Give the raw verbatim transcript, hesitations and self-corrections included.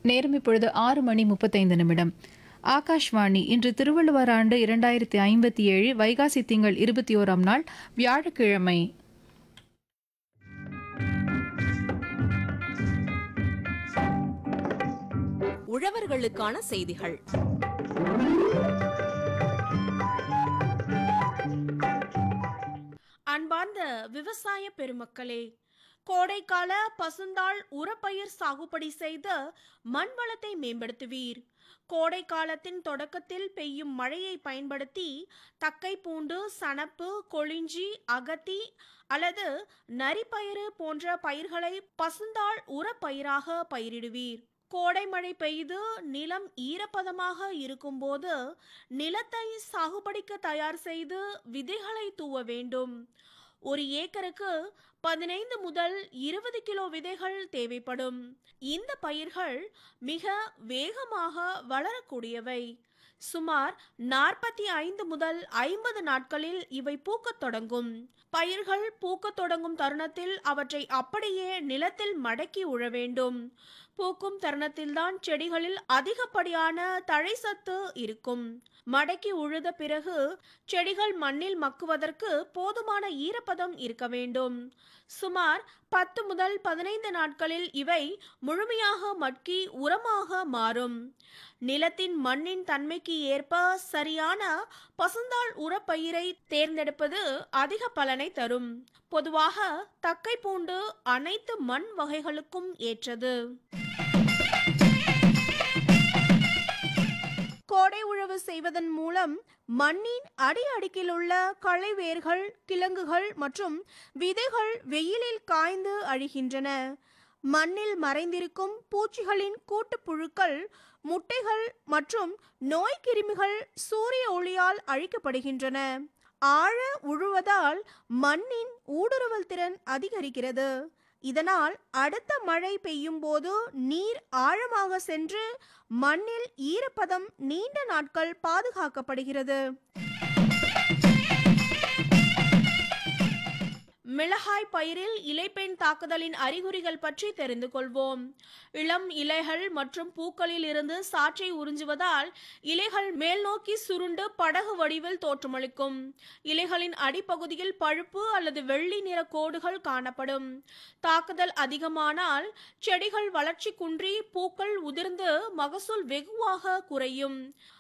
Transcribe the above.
நேரம் இப்பொழுது ஆறு மணி முப்பத்தைந்து நிமிடம். ஆகாஷ்வாணி. இன்று திருவள்ளுவர் ஆண்டு இரண்டாயிரத்தி ஐம்பத்தி ஏழு வைகாசி திங்கள் இருபத்தி ஓராம் நாள் வியாழக்கிழமை. உழவர்களுக்கான செய்திகள். அன்பார்ந்த விவசாய பெருமக்களே, கோடைக்கால பசுந்தாள் உரப்பயிர் சாகுபடி செய்து மண் வளத்தை மேம்படுத்துவீர். கோடை காலத்தின் தொடக்கத்தில் பெய்யும் மழையை பயன்படுத்தி தக்கை பூண்டு, சணப்பு, கொளிஞ்சி, அகத்தி அல்லது நரிப்பயிறு போன்ற பயிர்களை பசுந்தாள் உரப்பயிராக பயிரிடுவீர். கோடை மழை பெய்து நிலம் ஈரப்பதமாக இருக்கும்போது நிலத்தை சாகுபடிக்கு தயார் செய்து விதைகளை தூவ வேண்டும். ஒரு ஏக்கருக்கு பதினைந்து முதல் இருபது கிலோ விதைகள் தேவைப்படும். இந்த பயிர்கள் மிக வேகமாக வளரக்கூடியவை. சுமார் நாற்பத்தி ஐந்து முதல் ஐம்பது நாட்களில் இவை பூக்கத் தொடங்கும். பயிர்கள் பூக்கத் தொடங்கும் தருணத்தில் அவற்றை அப்படியே நிலத்தில் மடக்கி உழ வேண்டும். பூக்கும் தருணத்தில்தான் செடிகளில் அதிகப்படியான தழை சத்து இருக்கும். மடக்கி உழுத பிறகு செடிகள் மண்ணில் மக்குவதற்கு போதுமான ஈரப்பதம் இருக்க வேண்டும். சுமார் பத்து முதல் பதினைந்து நாட்களில் இவை முழுமையாக மட்கி உரமாக மாறும். நிலத்தின் மண்ணின் தன்மைக்கு ஏற்ப சரியான பசுந்தாள் உரப்பயிரை தேர்ந்தெடுப்பது அதிக பலனை தரும். பொதுவாக தக்கை பூண்டு அனைத்து மண் வகைகளுக்கும் ஏற்றது. கோடை உழவு செய்வதன் மூலம் மண்ணின் அடி அடுக்கில் உள்ள களை வேர்கள், கிழங்குகள் மற்றும் விதைகள் வெயிலில் காய்ந்து அழிகின்றன. மண்ணில் மறைந்திருக்கும் பூச்சிகளின் கூட்டுப்புழுக்கள், முட்டைகள் மற்றும் நோய் கிருமிகள் சூரிய ஒளியால் அழிக்கப்படுகின்றன. ஆழ உழுவதால் மண்ணின் ஊடுருவல் திறன் அதிகரிக்கிறது. இதனால் அடுத்த மழை பெய்யும் போது நீர் ஆழமாக சென்று மண்ணில் ஈரப்பதம் நீண்ட நாட்கள் பாதுகாக்கப்படுகிறது. மிளகாய் பயிரில் இலைப்பெண் தாக்குதலின் அறிகுறிகள் பற்றி தெரிந்து கொள்வோம். இளம் இலைகள் மற்றும் பூக்களில் இருந்து சாற்றை உறிஞ்சுவதால் இலைகள் மேல் நோக்கி சுருண்டு படகு வடிவில் தோற்றமளிக்கும். இலைகளின் அடிப்பகுதியில் பழுப்பு அல்லது வெள்ளி நிற கோடுகள் காணப்படும். தாக்குதல் அதிகமானால் செடிகள் வளர்ச்சி குன்றி பூக்கள் உதிர்ந்து மகசூல் வெகுவாக குறையும்.